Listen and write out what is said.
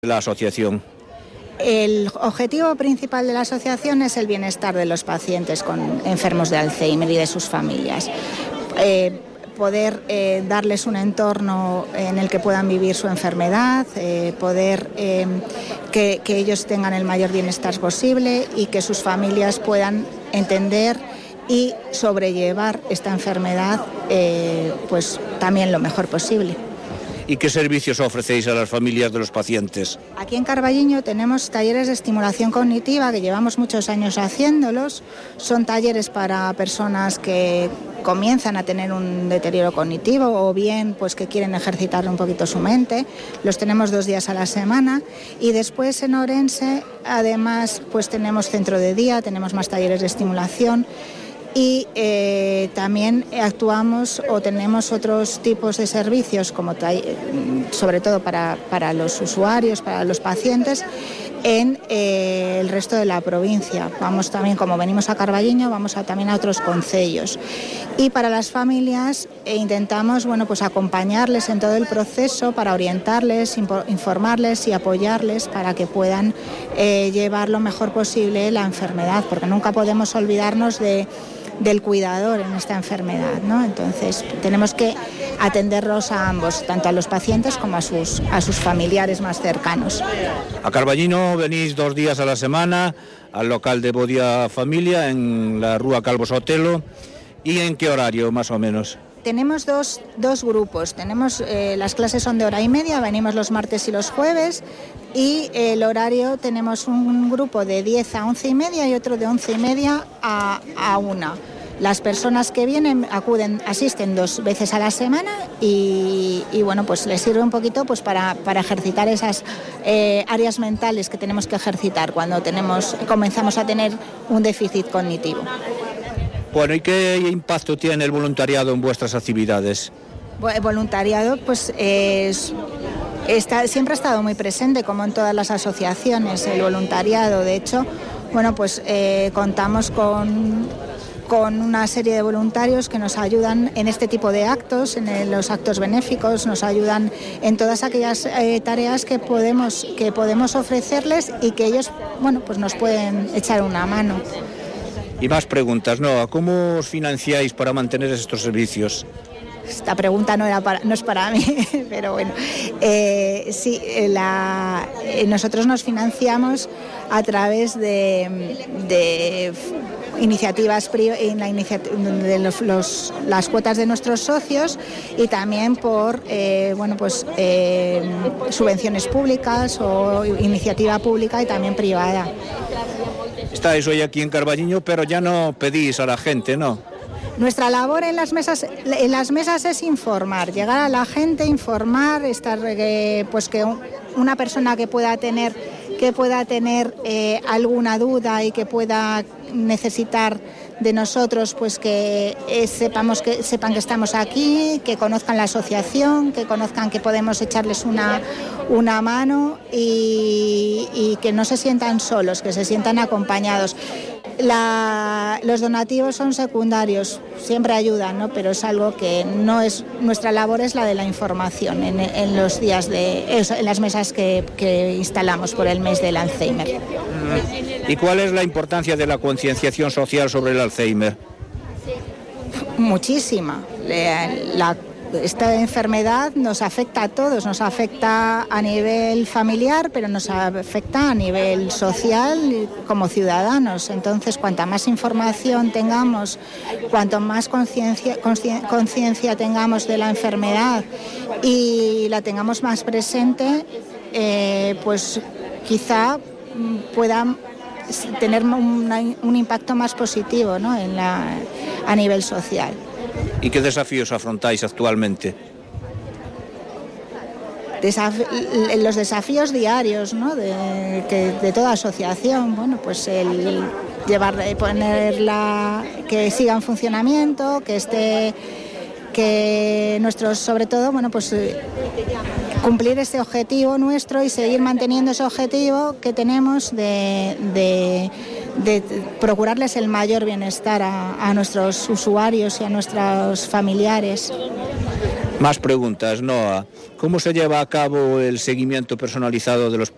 la asociación? El objetivo principal de la asociación es el bienestar de los pacientes enfermos de Alzheimer y de sus familias. Poder darles un entorno en el que puedan vivir su enfermedad, poder que ellos tengan el mayor bienestar posible y que sus familias puedan entender y sobrellevar esta enfermedad pues también lo mejor posible. ¿Y qué servicios ofrecéis a las familias de los pacientes? Aquí en Carballiño tenemos talleres de estimulación cognitiva que llevamos muchos años haciéndolos. Son talleres para personas que comienzan a tener un deterioro cognitivo o bien pues que quieren ejercitar un poquito su mente. Los tenemos 2 días a la semana y después en Orense además pues tenemos centro de día, tenemos más talleres de estimulación. Y también actuamos o tenemos otros tipos de servicios, como sobre todo para los usuarios, para los pacientes, en el resto de la provincia. Vamos también, como venimos a Carballiño, vamos también a otros concellos. Y para las familias intentamos pues acompañarles en todo el proceso para orientarles, informarles y apoyarles para que puedan llevar lo mejor posible la enfermedad, porque nunca podemos olvidarnos del cuidador en esta enfermedad, ¿no? Entonces tenemos que atenderlos a ambos, tanto a los pacientes como a sus familiares más cercanos. A Carballiño venís 2 días a la semana al local de Bodia Familia en la Rúa Calvo Sotelo. ¿Y en qué horario más o menos? Tenemos dos grupos. Tenemos las clases son de 1h30, venimos los martes y los jueves, y el horario tenemos un grupo de 10 a 11:30 y otro de 11:30 a 1. Las personas que vienen asisten 2 veces a la semana y bueno, pues les sirve un poquito pues para ejercitar esas áreas mentales que tenemos que ejercitar cuando comenzamos a tener un déficit cognitivo. Bueno, ¿y qué impacto tiene el voluntariado en vuestras actividades? El voluntariado pues siempre ha estado muy presente, como en todas las asociaciones, el voluntariado. De hecho, bueno, pues contamos con una serie de voluntarios que nos ayudan en este tipo de actos, en los actos benéficos, nos ayudan en todas aquellas tareas que podemos ofrecerles y que ellos, bueno, pues nos pueden echar una mano. Y más preguntas, ¿no? ¿Cómo os financiáis para mantener estos servicios? Esta pregunta no es para mí, pero bueno, sí, nosotros nos financiamos a través de iniciativas de las cuotas de nuestros socios y también por subvenciones públicas o iniciativa pública y también privada. Estáis hoy aquí en Carballiño, pero ya no pedís a la gente, ¿no? Nuestra labor en las mesas es informar, llegar a la gente, informar, pues que una persona que pueda tener alguna duda y que pueda necesitar de nosotros, pues que sepan que estamos aquí, que conozcan la asociación, que conozcan que podemos echarles una mano y que no se sientan solos, que se sientan acompañados. Los donativos son secundarios, siempre ayudan, ¿no? Pero es algo que no es nuestra labor, es la de la información en los días en las mesas que instalamos por el mes del Alzheimer. ¿Y cuál es la importancia de la concienciación social sobre el Alzheimer? Muchísima. Esta enfermedad nos afecta a todos, nos afecta a nivel familiar, pero nos afecta a nivel social como ciudadanos. Entonces, cuanta más información tengamos, cuanto más conciencia tengamos de la enfermedad y la tengamos más presente, pues quizá pueda tener un impacto más positivo, ¿no? A nivel social. ¿Y qué desafíos afrontáis actualmente? Los desafíos diarios, ¿no? de toda asociación, bueno, pues el que siga en funcionamiento, que nuestros, sobre todo, bueno, pues cumplir ese objetivo nuestro y seguir manteniendo ese objetivo que tenemos de procurarles el mayor bienestar a nuestros usuarios y a nuestros familiares. Más preguntas, Noa. ¿Cómo se lleva a cabo el seguimiento personalizado de los